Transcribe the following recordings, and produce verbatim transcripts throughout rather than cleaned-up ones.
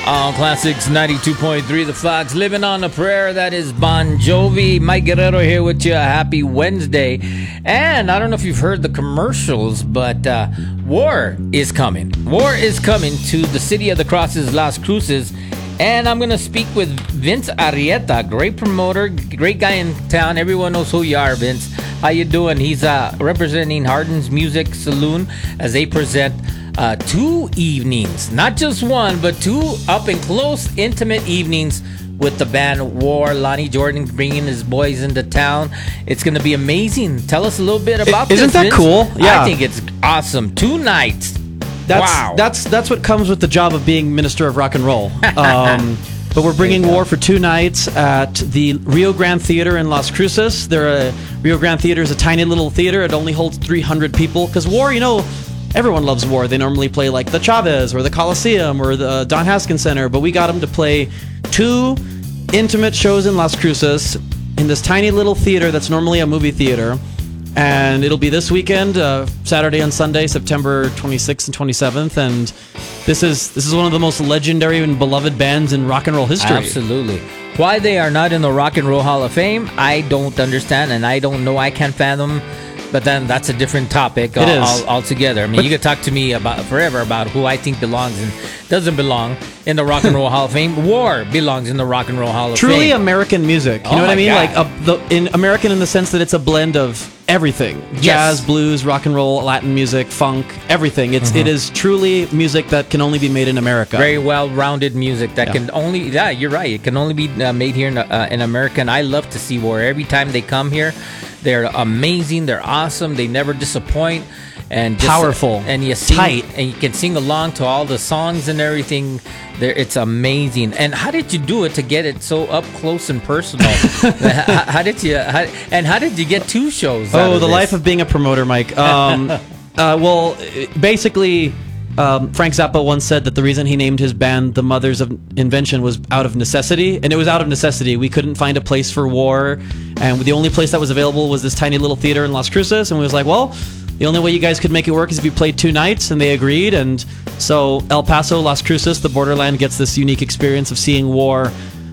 All Classics ninety-two point three, The Fox, Living on a Prayer. That is Bon Jovi. Mike Guerrero here with you. Happy Wednesday. And I don't know if you've heard the commercials, but uh, war is coming. War is coming to the city of the crosses, Las Cruces. And I'm going to speak with Vince Arrieta, great promoter, great guy in town. Everyone knows who you are, Vince. How you doing? He's uh, representing Hardin's Music Saloon as they present Uh, two evenings, not just one, but two up and close, intimate evenings with the band War. Lonnie Jordan bringing his boys into town. It's going to be amazing. Tell us a little bit about Isn't this. Isn't that Vince. cool? Yeah, I think it's awesome. Two nights. That's, wow. That's that's what comes with the job of being Minister of Rock and Roll. Um, but we're bringing War for two nights at the Rio Grande Theater in Las Cruces. There, a, Rio Grande Theater is a tiny little theater. It only holds three hundred people. Because War, you know, everyone loves War. They normally play like the Chavez or the Coliseum or the Don Haskins Center, but we got them to play two intimate shows in Las Cruces in this tiny little theater that's normally a movie theater. And it'll be this weekend, uh, Saturday and Sunday, September twenty-sixth and twenty-seventh. And this is this is one of the most legendary and beloved bands in rock and roll history. Absolutely. Why they are not in the Rock and Roll Hall of Fame, I don't understand, and I don't know. I can't fathom. But then that's a different topic all, it is. all, altogether. I mean, but you could talk to me about forever about who I think belongs and doesn't belong in the Rock and Roll Hall of Fame. War belongs in the Rock and Roll Hall of Truly Fame. Truly American music. You oh know what I mean? God. Like a, the, in American in the sense that it's a blend of everything: jazz, yes. blues, rock and roll, Latin music, funk, everything. It's mm-hmm. it is truly music that can only be made in America. Very well-rounded music that yeah. can only. Yeah, you're right. It can only be uh, made here in, uh, in America. And I love to see War every time they come here. They're amazing. They're awesome. They never disappoint. And just, powerful. And you sing, tight. And you can sing along to all the songs and everything. There, it's amazing. And how did you do it to get it so up close and personal? how, how did you? How, and how did you get two shows? Oh, the life of being a promoter, Mike. Um, uh, well, basically, um, Frank Zappa once said that the reason he named his band The Mothers of Invention was out of necessity, and it was out of necessity. We couldn't find a place for War, and the only place that was available was this tiny little theater in Las Cruces, and we was like, well, the only way you guys could make it work is if you played two nights, and they agreed, and so El Paso, Las Cruces, the borderland, gets this unique experience of seeing War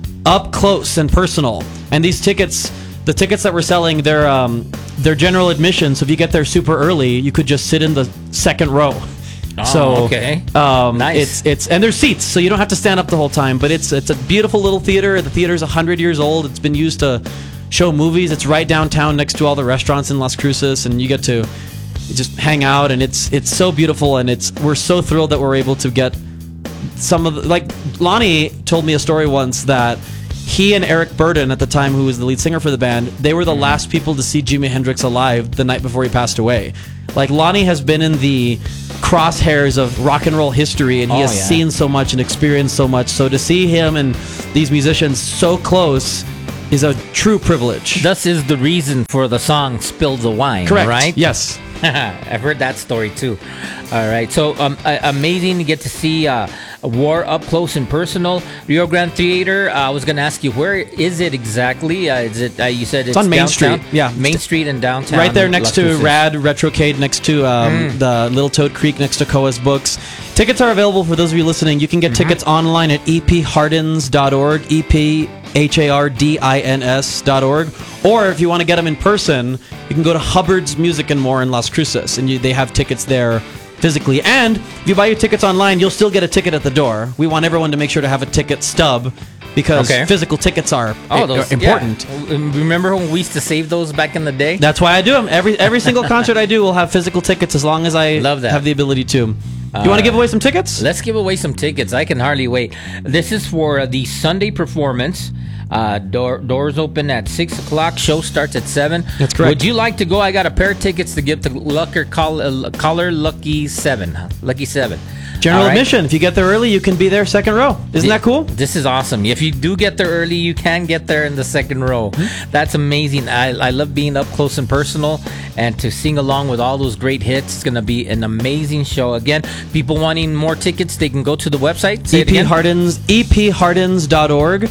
up close and personal. And these tickets, the tickets that we're selling, they're, um, they're general admission, so if you get there super early, you could just sit in the second row. Oh, so okay, um, nice. It's it's and there's seats, so you don't have to stand up the whole time. But it's it's a beautiful little theater. The theater's a hundred years old. It's been used to show movies. It's right downtown, next to all the restaurants in Las Cruces, and you get to just hang out. And it's it's so beautiful, and it's we're so thrilled that we're able to get some of the, like Lonnie told me a story once that he and Eric Burden at the time, who was the lead singer for the band, they were the mm. last people to see Jimi Hendrix alive the night before he passed away. Like Lonnie has been in the crosshairs of rock and roll history, and he oh, has yeah. seen so much and experienced so much. So to see him and these musicians so close is a true privilege. Thus is the reason for the song "Spill the Wine." Correct. Right? Yes. I've heard that story too. All right, so um, uh, amazing to get to see uh, War up close and personal. Rio Grande Theater. Uh, I was going to ask you, where is it exactly? Uh, is it? Uh, you said it's, it's on Main downtown? Street. Yeah, Main Street and downtown. Right there next to Rad Retrocade, next to um, mm. the Little Toad Creek, next to Coa's Books. Tickets are available for those of you listening. You can get mm-hmm. tickets online at e p hardins dot org, E P H A R D I N S dot org. Or if you want to get them in person, you can go to Hubbard's Music and More in Las Cruces, and you, they have tickets there physically. And if you buy your tickets online, you'll still get a ticket at the door. We want everyone to make sure to have a ticket stub because okay. physical tickets are, oh, a- those, are important. Yeah. Remember when we used to save those back in the day? That's why I do them. Every every single concert I do will have physical tickets as long as I Love that. have the ability to. You Uh, want to give away some tickets? Let's give away some tickets. I can hardly wait. This is for the Sunday performance. Uh, door, doors open at six o'clock. Show starts at seven. That's correct. Would you like to go? I got a pair of tickets to give to Lucker Call, uh, Caller Lucky Seven. Lucky Seven. General All right. admission. If you get there early, you can be there second row. Isn't that cool? This is awesome. If you do get there early, you can get there in the second row. Mm-hmm. That's amazing. I, I love being up close and personal and to sing along with all those great hits. It's going to be an amazing show. Again, people wanting more tickets, they can go to the website. Say E it P again. Hardins, E P Hardins dot org.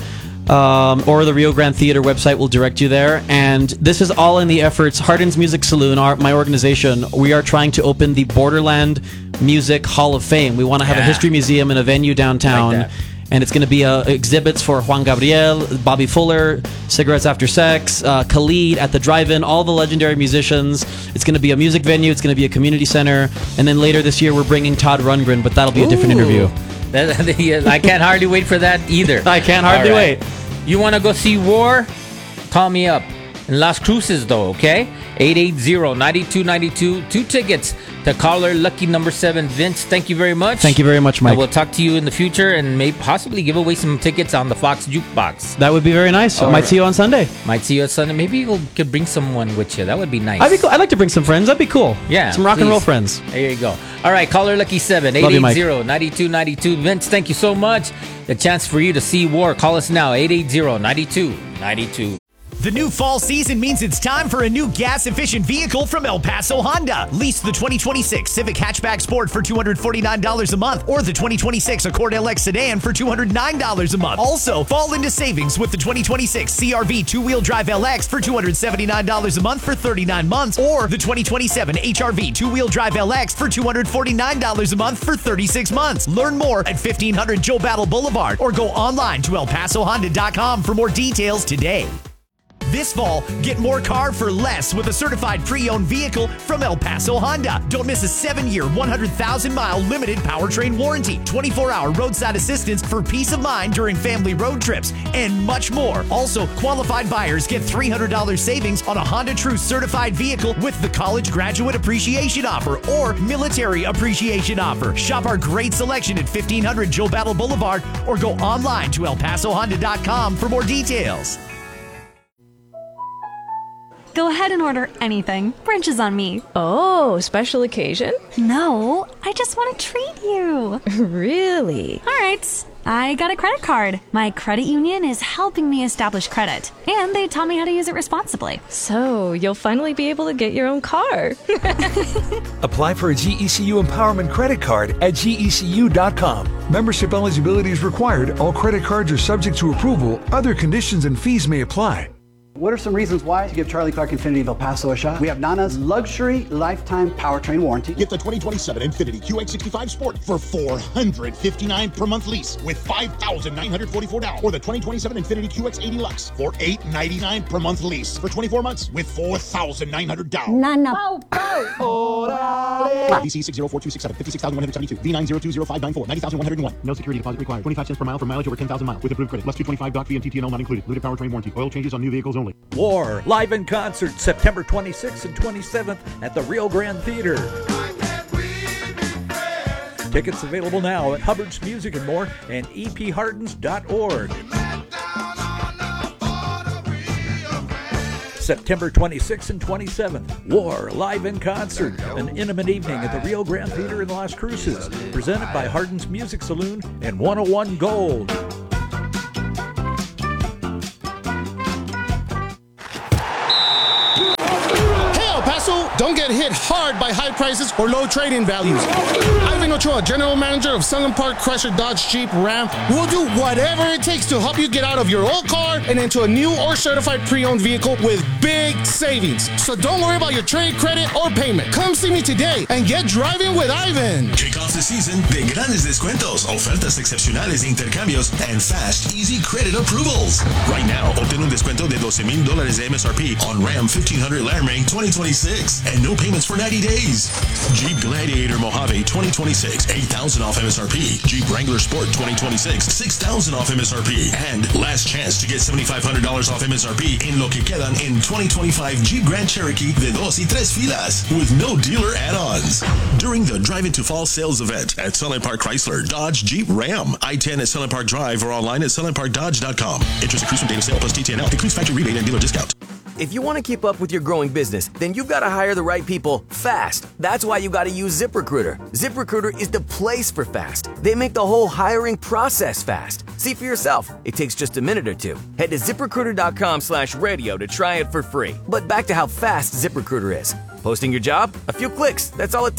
Um, or the Rio Grande Theater website will direct you there. And this is all in the efforts. Hardin's Music Saloon, our, my organization, we are trying to open the Borderland Music Hall of Fame. We want to have Yeah. a history museum and a venue downtown. Like that. and it's going to be uh, exhibits for Juan Gabriel, Bobby Fuller, Cigarettes After Sex, uh, Khalid at the drive-in, all the legendary musicians. It's going to be a music venue. It's going to be a community center. And then later this year, we're bringing Todd Rundgren, but that'll be a different Ooh. interview. That, I can't hardly wait for that either. I can't hardly right. wait. You want to go see War? Call me up. In Las Cruces, though, okay? eight eight zero, nine two nine two. Two tickets to caller lucky number seven. Vince, thank you very much. Thank you very much, Mike. And we'll talk to you in the future and maybe possibly give away some tickets on the Fox Jukebox. That would be very nice. All I might right. see you on Sunday. Might see you on Sunday. Maybe you could bring someone with you. That would be nice. I'd, be cool. I'd like to bring some friends. That'd be cool. Yeah. Some rock please. and roll friends. There you go. All right, caller lucky seven. eight eight zero, nine two nine two. Vince, thank you so much. The chance for you to see War. Call us now. eight eight zero, nine two nine two. The new fall season means it's time for a new gas-efficient vehicle from El Paso Honda. Lease the twenty twenty-six Civic Hatchback Sport for two hundred forty-nine dollars a month or the twenty twenty-six Accord L X Sedan for two hundred nine dollars a month. Also, fall into savings with the twenty twenty-six C R V two-wheel drive L X for two hundred seventy-nine dollars a month for thirty-nine months or the twenty twenty-seven H R V two-wheel drive L X for two hundred forty-nine dollars a month for thirty-six months. Learn more at fifteen hundred Joe Battle Boulevard or go online to el paso honda dot com for more details today. This fall, get more car for less with a certified pre-owned vehicle from El Paso Honda. Don't miss a seven-year, one hundred thousand mile limited powertrain warranty, twenty-four hour roadside assistance for peace of mind during family road trips, and much more. Also, qualified buyers get three hundred dollars savings on a Honda True certified vehicle with the College Graduate Appreciation Offer or Military Appreciation Offer. Shop our great selection at fifteen hundred Joe Battle Boulevard or go online to el paso honda dot com for more details. Go ahead and order anything. Brunch is on me. Oh, special occasion? No, I just want to treat you. Really? All right. I got a credit card. My credit union is helping me establish credit, and they taught me how to use it responsibly. So, you'll finally be able to get your own car. Apply for a G E C U Empowerment Credit Card at G E C U dot com. Membership eligibility is required. All credit cards are subject to approval. Other conditions and fees may apply. What are some reasons why to give Charlie Clark Infiniti of El Paso a shot? We have Nana's luxury lifetime powertrain warranty. Get the twenty twenty-seven Infiniti Q X sixty-five Sport for four hundred fifty-nine dollars per month lease with five thousand nine hundred forty-four dollars. Or the twenty twenty-seven Infiniti Q X eighty Lux for eight hundred ninety-nine dollars per month lease for twenty-four months with four thousand nine hundred dollars. Nana. V C six zero four two six seven, fifty-six thousand one hundred seventy-two. V nine zero two zero five nine four, ninety thousand one hundred one. No security deposit required. twenty-five cents per mile for mileage over ten thousand miles with approved credit. Plus two twenty-five doc fee and T T N L not included. Limited powertrain warranty. Oil changes on new vehicles only. War, live in concert, September twenty-sixth and twenty-seventh at the Rio Grande Theater. Tickets available now at Hubbard's Music and More and e p hardens dot org. September twenty-sixth and twenty-seventh, War, live in concert, an intimate evening at the Rio Grande Theater in Las Cruces, presented by Hardin's Music Saloon and one oh one Gold. Don't get hit hard by high prices or low trade-in values. Ivan Ochoa, General Manager of Sunland Park Chrysler Dodge Jeep Ram, will do whatever it takes to help you get out of your old car and into a new or certified pre-owned vehicle with big savings. So don't worry about your trade, credit, or payment. Come see me today and get driving with Ivan. Kick off the season de grandes descuentos, ofertas excepcionales de intercambios, and fast, easy credit approvals. Right now, obtén un descuento de doce mil dólares de M S R P on Ram fifteen hundred Laramie twenty twenty-six. And no payments for ninety days. Jeep Gladiator Mojave twenty twenty-six, eight thousand off M S R P. Jeep Wrangler Sport twenty twenty-six, six thousand off M S R P. And last chance to get seventy-five hundred dollars off M S R P en lo que quedan in twenty twenty-five Jeep Grand Cherokee de dos y tres filas with no dealer add-ons. During the Drive Into Fall sales event at Sunland Park Chrysler, Dodge, Jeep, Ram, I ten at Sunland Park Drive or online at sunland park dodge dot com. Interest accrues from date of sale plus T T N L. Includes factory rebate and dealer discount. If you want to keep up with your growing business, then you've got to hire the right people fast. That's why you got to use ZipRecruiter. ZipRecruiter is the place for fast. They make the whole hiring process fast. See for yourself. It takes just a minute or two. Head to ziprecruiter dot com slash radio to try it for free. But back to how fast ZipRecruiter is. Posting your job? A few clicks. That's all it takes.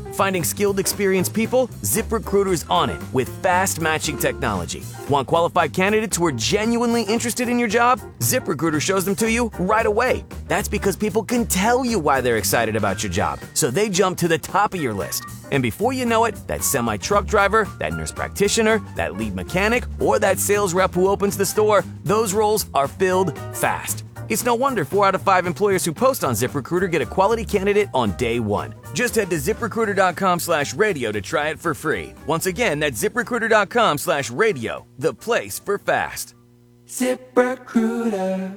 Finding skilled, experienced people? ZipRecruiter's on it with fast matching technology. Want qualified candidates who are genuinely interested in your job? ZipRecruiter shows them to you right away. That's because people can tell you why they're excited about your job, so they jump to the top of your list. And before you know it, that semi-truck driver, that nurse practitioner, that lead mechanic, or that sales rep who opens the store, those roles are filled fast. It's no wonder four out of five employers who post on ZipRecruiter get a quality candidate on day one. Just head to ZipRecruiter.com slash radio to try it for free. Once again, that's ZipRecruiter.com slash radio, the place for fast. ZipRecruiter.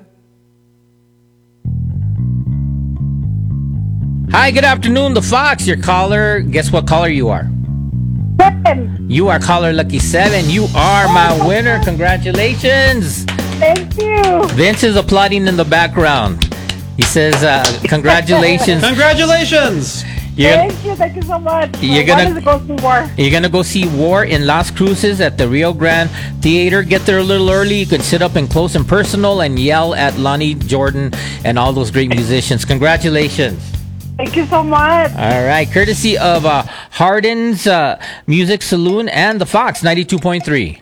Hi, good afternoon, the Fox, your caller. Guess what caller you are? Seven. You are caller lucky seven. You are my winner. Congratulations. Thank you. Vince is applauding in the background. He says, uh, congratulations. Congratulations. You're, Thank you. Thank you so much. You're When gonna is it go see War? You're going to go see War in Las Cruces at the Rio Grande Theater. Get there a little early. You can sit up and close and personal and yell at Lonnie Jordan and all those great musicians. Congratulations. Thank you so much. All right. Courtesy of uh, Hardin's uh, Music Saloon and the Fox ninety-two point three.